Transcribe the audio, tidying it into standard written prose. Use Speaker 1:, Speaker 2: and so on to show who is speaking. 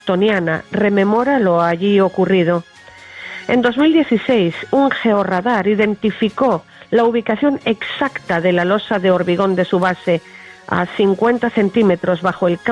Speaker 1: estoniana rememora lo allí ocurrido. En 2016, un georradar identificó la ubicación exacta de la losa de hormigón de su base, a 50 centímetros bajo el campo